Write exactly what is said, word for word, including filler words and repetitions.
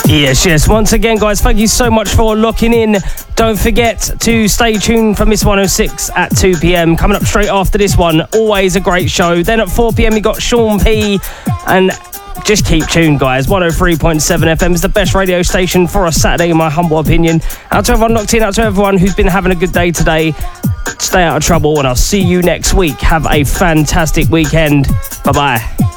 Yes, yes. Once again, guys, thank you so much for locking in. Don't forget to stay tuned for Miss one oh six at two p.m. Coming up straight after this one, always a great show. Then at four p.m, you got Sean P. And just keep tuned, guys. one oh three point seven F M is the best radio station for a Saturday, in my humble opinion. Out to everyone locked in, out to everyone who's been having a good day today. Stay out of trouble, and I'll see you next week. Have a fantastic weekend. Bye-bye.